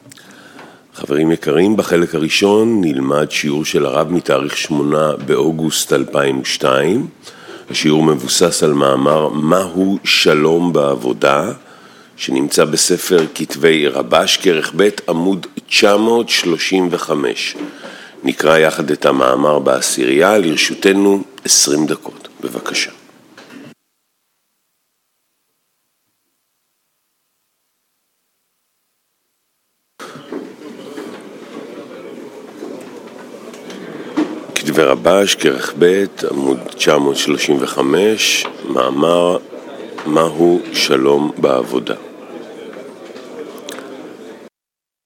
חברים יקרים, בחלק הראשון נלמד שיעור של הרב מתאריך 8 באוגוסט 2002. השיעור מבוסס על מאמר מהו שלום בעבודה, שנמצא בספר כתבי רבש כרך ב' עמוד 935. נקרא יחד את המאמר בעשירייה, לרשותנו 20 דקות. בבקשה. כתבי רבש כרך ב' עמוד 935, מאמר מהו שלום בעבודה.